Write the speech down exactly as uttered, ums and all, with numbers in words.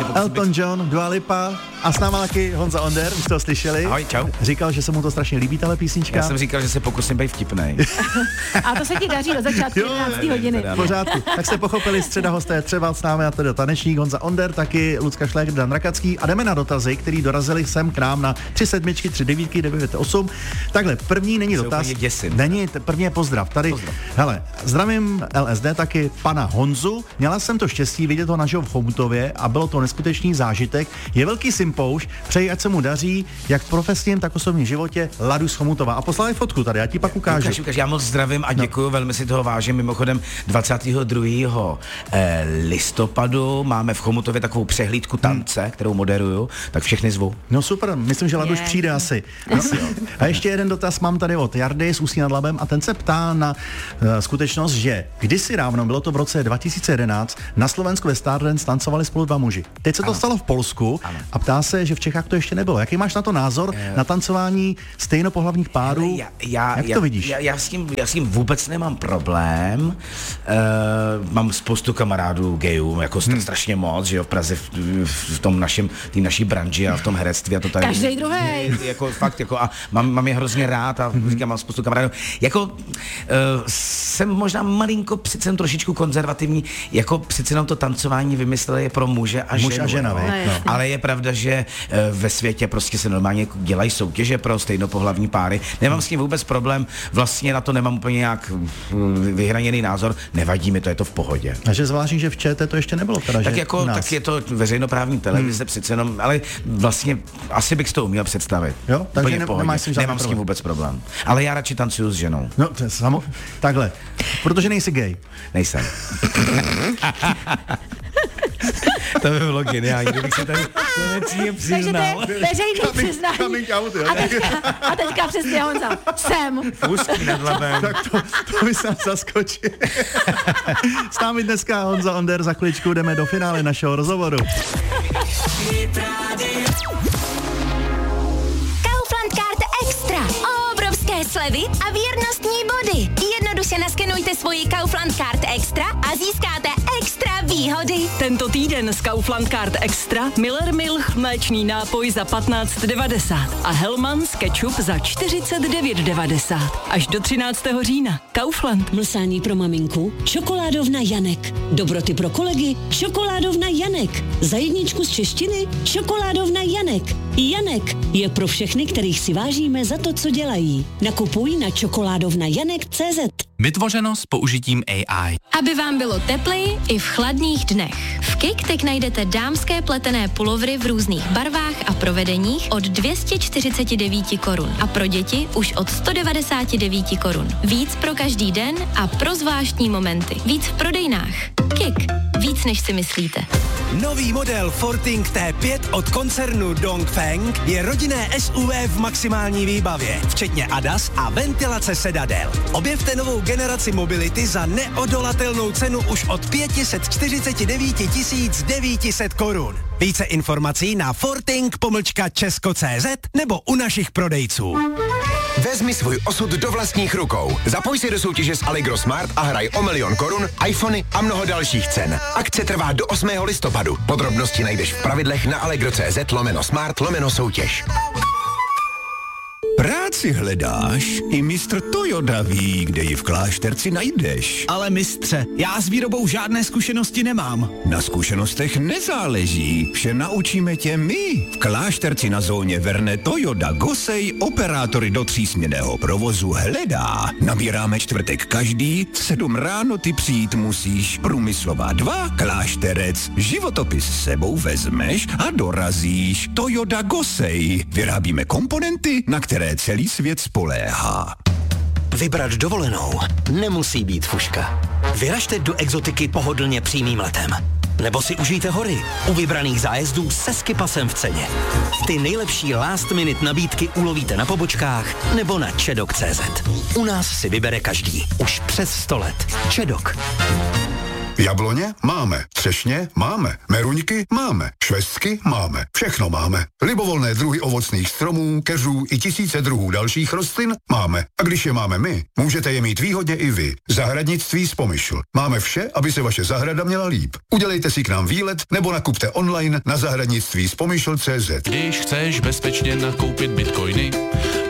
se pokusím Elton být... John, Dua Lipa a s náma taky Honza Onder, už to slyšeli. Ahoj, čau. Říkal, že se mu to strašně líbí, tahle písnička. Já jsem říkal, že se pokusím být vtipnej. A to se ti daří od začátku jedenácté hodiny. V pořádku. Tak jste pochopili, středa hosté třeba s námi a tedy tanečník Honza Onder, taky Lucka Šléger, Dan Rakacký a jdeme na dotazy, který dorazili sem k nám na tři sedmičky, tři devítky, devět osm. Takhle, první není Se dotaz. děsím. Není, první je pozdrav. Tady, pozdrav. Hele, zdravím L S D taky pana Honzu. Měla jsem to štěstí vidět ho naživo v Chomutově a bylo to neskutečný zážitek. Je velký sympouš, přeji, ať se mu daří, jak v profesním, tak osobním životě, Ladu z Chomutova. A poslali fotku tady, já ti pak ukážu. Ukáž, ukáž, já moc zdravím a děkuju, no. Velmi si toho vážím. Mimochodem dvacátého druhého listopadu máme v Chomutově takovou přehlídku tance, hmm. kterou moderuju, tak všechny zvu. No super, myslím, že Laduš přijde asi. No. A ještě jeden dotaz mám tady od Jardy z Ústí nad Labem a ten se ptá na uh, skutečnost, že kdysi dávno, bylo to v roce dva tisíce jedenáct, na Slovensku ve Stardance tancovali spolu dva muži. Teď se to ano. stalo v Polsku ano. a ptá se, že v Čechách to ještě nebylo. Jaký máš na to názor uh, na tancování stejnopohlavních párů? Já, já, Jak já, to vidíš? Já, já, s tím, já s tím vůbec nemám problém. Uh, mám spoustu kamarádů gayů, jako hmm. strašně moc, že jo, v Praze v, v tom našem, tý naší branži a v tom herectví a to tady. Každý druhý. Jako fakt, jako a mám, mám je hrozně rád a mm-hmm. říkám, mám spoustu kamarádů. Jako uh, jsem možná malinko přece jenom trošičku konzervativní, jako přece jenom to tancování vymysleli pro muže a ženu. Muž a žena, no. No. Ale je pravda, že uh, ve světě prostě se normálně dělají soutěže pro stejnopohlavní páry. Nemám s tím vůbec problém, vlastně na to nemám úplně nějak vyhraněný názor, nevadí mi to, je to v pohodě. A že zvláštní, že v ČT to ještě nebylo teda, tak že jako, tak je to veřejnoprávní televize hmm. přece jenom, ale vlastně asi bych si to uměl představit. Jo, takže ne, nemáš s tím Nemám s tím vůbec problém. Ale já radši tancuju s ženou. No, to je samo, takhle, protože nejsi gay. Nejsem. To by bylo geniální, kdybych se tady konečně přiznal. Takže to je veřejný přiznání. Coming out, jo. A teďka, a teďka přesně Honza. Jsem. Úzký nad Labem. Tak to, to by se nás zaskočil. S námi dneska Honza Onder, za chviličku jdeme do finále našeho rozhovoru. Kaufland Card Extra. Obrovské slevy a věrnostní body. Jednoduše naskenujte svoji Kaufland Card Extra a získáte extra výhody. Tento týden z Kaufland Card Extra Miller Milch mléčný nápoj za patnáct devadesát a Hellmann's ketchup za čtyřicet devět devadesát. Až do třináctého října. Kaufland. Mlsání pro maminku, čokoládovna Janek. Dobroty pro kolegy, čokoládovna Janek. Za jedničku z češtiny, čokoládovna Janek. Janek je pro všechny, kterých si vážíme za to, co dělají. Nakupuj na čokoládovna Janek tečka cé zet. Vytvořeno s použitím A I. Aby vám bylo tepleji i v chladných dnech. V Kik teď najdete dámské pletené pulovry v různých barvách a provedeních od dvě stě čtyřicet devět korun a pro děti už od sto devadesát devět korun. Víc pro každý den a pro zvláštní momenty. Víc v prodejnách. Kik. Víc, než si myslíte. Nový model Forting T pět od koncernu Dongfeng je rodinné S U V v maximální výbavě, včetně A D A S a ventilace sedadel. Objevte novou generaci mobility za neodolatelnou cenu už od pět set čtyřicet devět tisíc devět set korun. Více informací na forting pomlčka česko tečka cé zet nebo u našich prodejců. Vezmi svůj osud do vlastních rukou. Zapoj se do soutěže s Allegro Smart a hraj o milion korun, iPhony a mnoho dalších cen. Akce trvá do osmého listopadu. Podrobnosti najdeš v pravidlech na allegro tečka cé zet lomeno smart lomeno soutěž. Práci hledáš? I mistr Toyoda ví, kde ji v Klášterci najdeš. Ale mistře, já s výrobou žádné zkušenosti nemám. Na zkušenostech nezáleží. Vše naučíme tě my. V Klášterci na zóně Verne Toyota Gosej operátory do třísměnného provozu hledá. Nabíráme čtvrtek každý, v sedm ráno ty přijít musíš. Průmyslová dva, Klášterec. Životopis s sebou vezmeš a dorazíš. Toyota Gosej. Vyrábíme komponenty, na které celý svět spoléhá. Vybrat dovolenou nemusí být fuška. Vyražte do exotiky pohodlně přímým letem. Nebo si užijte hory u vybraných zájezdů se skipasem v ceně. Ty nejlepší last minute nabídky ulovíte na pobočkách nebo na čedok tečka cé zet. U nás si vybere každý. Už přes sto let. Čedok. Jabloně? Máme. Třešně? Máme. Meruňky? Máme. Švestky? Máme. Všechno máme. Libovolné druhy ovocných stromů, keřů i tisíce druhů dalších rostlin? Máme. A když je máme my, můžete je mít výhodně i vy. Zahradnictví z Pomyšl. Máme vše, aby se vaše zahrada měla líp. Udělejte si k nám výlet nebo nakupte online na zahradnictví z pomyšl tečka cé zet. Když chceš bezpečně nakoupit bitcoiny,